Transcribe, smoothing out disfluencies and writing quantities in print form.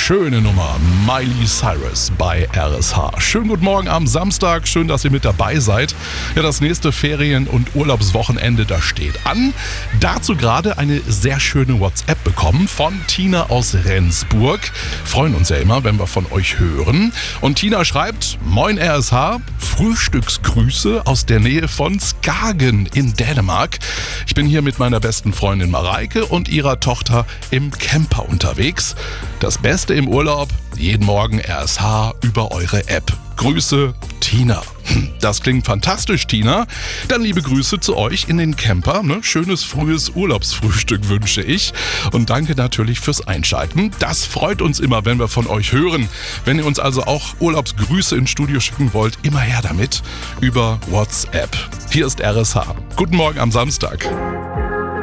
Schöne Nummer, Miley Cyrus bei RSH. Schönen guten Morgen am Samstag, schön, dass ihr mit dabei seid. Ja, das nächste Ferien- und Urlaubswochenende, das steht an. Dazu gerade eine sehr schöne WhatsApp bekommen von Tina aus Rendsburg. Freuen uns ja immer, wenn wir von euch hören. Und Tina schreibt, Moin RSH, Frühstücksgrüße aus der Nähe von Skagen in Dänemark. Ich bin hier mit meiner besten Freundin Mareike und ihrer Tochter im Camper unterwegs. Das Beste im Urlaub, jeden Morgen RSH über eure App. Grüße, Tina. Das klingt fantastisch, Tina. Dann liebe Grüße zu euch in den Camper. Schönes frühes Urlaubsfrühstück wünsche ich. Und danke natürlich fürs Einschalten. Das freut uns immer, wenn wir von euch hören. Wenn ihr uns also auch Urlaubsgrüße ins Studio schicken wollt, immer her damit über WhatsApp. Hier ist RSH. Guten Morgen am Samstag.